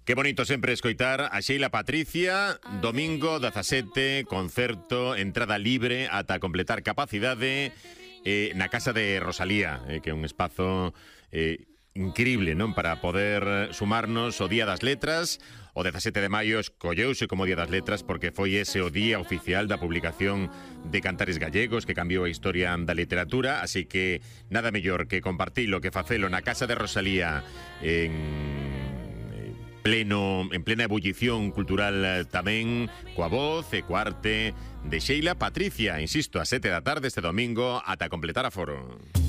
Que bonito sempre escoitar a Sheila Patricia. Domingo 17, concerto, entrada libre ata completar capacidade na Casa de Rosalía, que é un espazo increíble, non, para poder sumarnos o Día das Letras. O 17 de maio escolleuse como Día das Letras porque foi ese o día oficial da publicación de Cantares Gallegos que cambiou a historia da literatura, así que nada mellor que compartilo, que facelo na Casa de Rosalía en plena ebullición cultural tamén, coa voz e coa arte de Sheila Patricia, insisto, a 7 da tarde este domingo ata completar aforo.